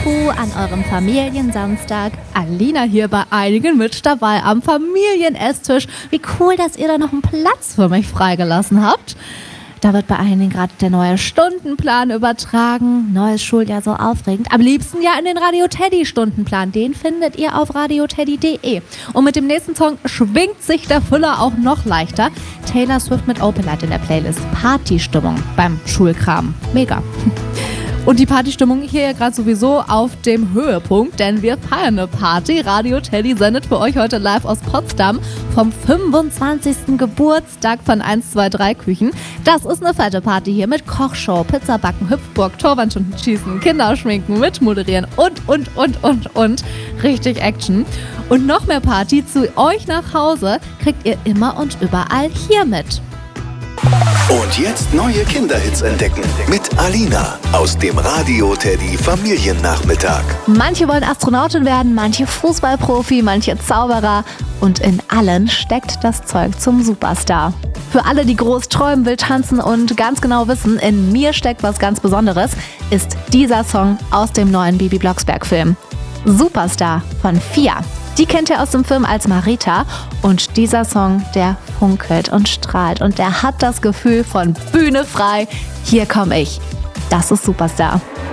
Crew an eurem Familiensamstag. Alina hier bei einigen mit dabei am Familienesstisch. Wie cool, dass ihr da noch einen Platz für mich freigelassen habt. Da wird bei einigen gerade der neue Stundenplan übertragen. Neues Schuljahr, so aufregend. Am liebsten ja in den Radio Teddy Stundenplan. Den findet ihr auf radioteddy.de. Und mit dem nächsten Song schwingt sich der Füller auch noch leichter. Taylor Swift mit Open Light in der Playlist. Partystimmung beim Schulkram. Mega. Und die Partystimmung hier ja gerade sowieso auf dem Höhepunkt, denn wir feiern eine Party. Radio Teddy sendet für euch heute live aus Potsdam vom 25. Geburtstag von 123 Küchen. Das ist eine fette Party hier mit Kochshow, Pizzabacken, Hüpfburg, Torwandstunden schießen, Kinderschminken, mitmoderieren und. Richtig Action. Und noch mehr Party zu euch nach Hause kriegt ihr immer und überall hier mit. Und jetzt neue Kinderhits entdecken mit Alina aus dem Radio Teddy Familiennachmittag. Manche wollen Astronautin werden, manche Fußballprofi, manche Zauberer und in allen steckt das Zeug zum Superstar. Für alle, die groß träumen, will tanzen und ganz genau wissen, in mir steckt was ganz Besonderes, ist dieser Song aus dem neuen Bibi Blocksberg-Film. Superstar von Fia. Die kennt ihr aus dem Film als Marita und dieser Song, der funkelt und strahlt und der hat das Gefühl von Bühne frei. Hier komme ich. Das ist Superstar.